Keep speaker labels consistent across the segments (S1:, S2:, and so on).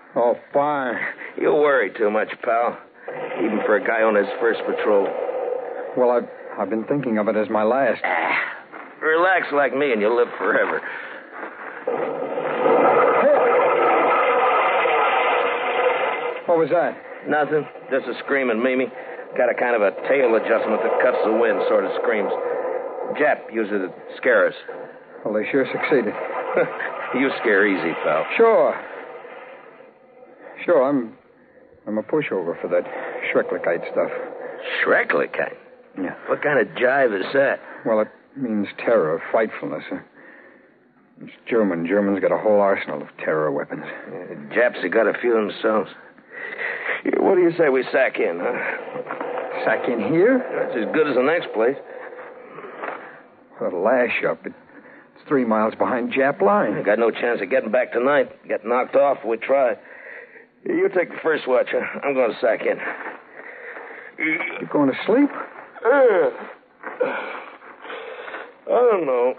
S1: Oh, fine.
S2: You worry too much, pal. Even for a guy on his first patrol.
S1: Well, I've been thinking of it as my last.
S2: Relax like me and you'll live forever.
S1: What was that?
S2: Nothing. Just a screaming Mimi. Got a kind of a tail adjustment that cuts the wind, sort of screams. Jap uses it to scare us.
S1: Well, they sure succeeded.
S2: You scare easy, pal.
S1: Sure, I'm a pushover for that Schrecklichkeit stuff.
S2: Schrecklichkeit?
S1: Yeah.
S2: What kind of jive is that?
S1: Well, it means terror, frightfulness. It's German. Germans got a whole arsenal of terror weapons.
S2: Japs have got a few themselves. Here, what do you say we sack in, huh?
S1: Sack in here?
S2: That's as good as the next place.
S1: Well, lash up. It's 3 miles behind Jap line.
S2: I got no chance of getting back tonight. Get knocked off if we try. You take the first watch, huh? I'm going to sack in.
S1: You're going to sleep?
S2: I don't know.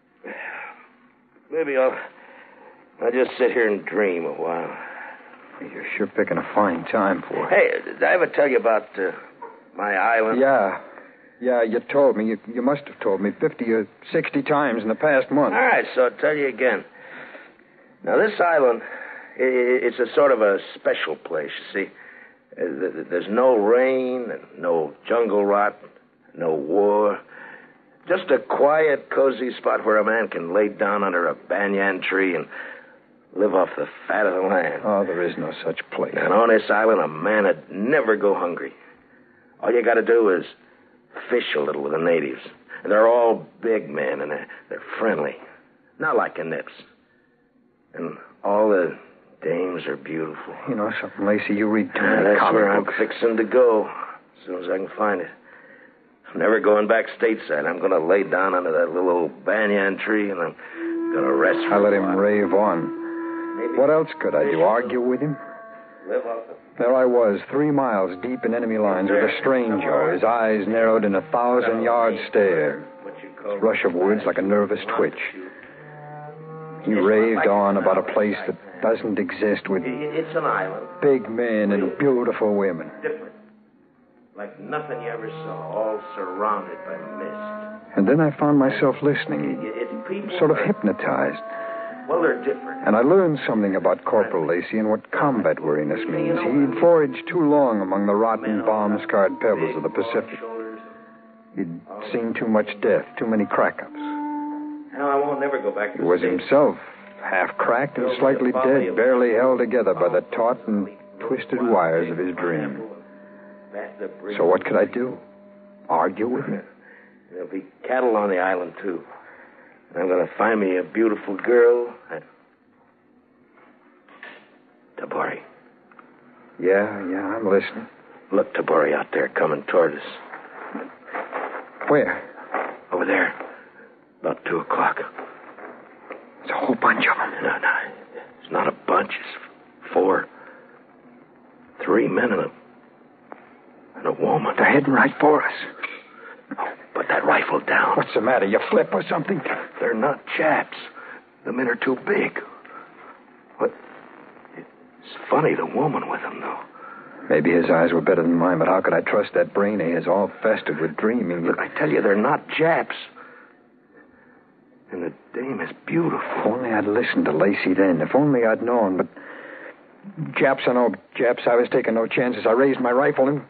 S2: Maybe I'll just sit here and dream a while.
S1: You're sure picking a fine time for it.
S2: Hey, did I ever tell you about my island?
S1: Yeah, you told me. You must have told me 50 or 60 times in the past month.
S2: All right, so I'll tell you again. Now, this island, it's a sort of a special place, you see. There's no rain, and no jungle rot, no war. Just a quiet, cozy spot where a man can lay down under a banyan tree and live off the fat of the land.
S1: Oh, there is no such place.
S2: And on this island, a man would never go hungry. All you got to do is fish a little with the natives. And they're all big men, and they're friendly. Not like the Nips. And all the dames are beautiful.
S1: You know something, Lacey? You read too many
S2: that's where I'm
S1: books.
S2: fixing to go as soon as I can find it. I'm never going back stateside. I'm going to lay down under that little old banyan tree, and I'm going to rest for
S1: I
S2: a
S1: let him
S2: while.
S1: rave on.
S2: Maybe
S1: What else could I do? Argue with him?
S2: live off the...
S1: There I was, 3 miles deep in enemy lines with a stranger, his eyes narrowed in a 1,000-yard stare. His rush of words like a nervous twitch. He raved on about a place that doesn't exist with
S2: It's an island.
S1: big men and beautiful women.
S2: Different. Like nothing you ever saw, all surrounded by mist.
S1: And then I found myself listening,
S2: It's people...
S1: sort of hypnotized.
S2: Well, they're different.
S1: And I learned something about Corporal Lacey and what combat weariness means. He'd foraged too long among the rotten, bomb-scarred pebbles of the Pacific. He'd seen too much death, too many crack-ups.
S2: Now, I won't never go back to
S1: He was himself, half cracked and slightly dead, barely held together by the taut and twisted wires of his dream. So what could I do? Argue with him?
S2: There'll be cattle on the island, too. And I'm going to find me a beautiful girl. Tabori.
S1: Yeah, I'm listening.
S2: Look, Tabori, out there coming toward us.
S1: Where?
S2: Over there. About 2 o'clock.
S1: There's a whole bunch of them.
S2: No. It's not a bunch. It's 4. 3 men and a woman.
S1: They're heading right for us.
S2: Oh, put that rifle down.
S1: What's the matter? You flip or something?
S2: They're not chaps. The men are too big. What? It's funny, the woman with them, though.
S1: Maybe his eyes were better than mine, but how could I trust that brain of his all festered with dreaming?
S2: Look, I tell you, they're not Japs. And the dame is beautiful.
S1: If only I'd listened to Lacey then. If only I'd known, but... Japs or no Japs, I was taking no chances. I raised my rifle and...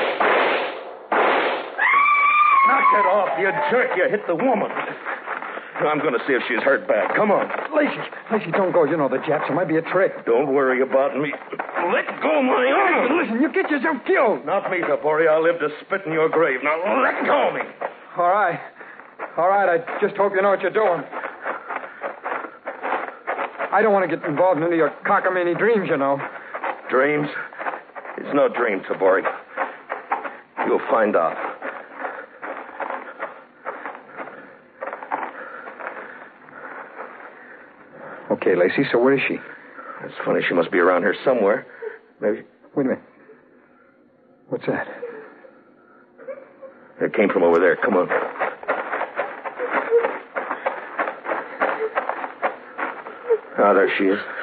S2: Knock it off, you jerk. You hit the woman. I'm going to see if she's hurt bad. Come on.
S1: Lacey, don't go. You know the Japs. It might be a trick.
S2: Don't worry about me. Let go of my arm.
S1: Listen, you get yourself killed.
S2: Not me, Tabori. I'll live to spit in your grave. Now, let go of me.
S1: All right. I just hope you know what you're doing. I don't want to get involved in any of your cockamamie dreams, you know.
S2: Dreams? It's no dream, Tabori. You'll find out.
S1: Okay, Lacey, so where is she?
S2: It's funny. She must be around here somewhere. Maybe.
S1: Wait a minute. What's that?
S2: It came from over there. Come on. Ah, there she is.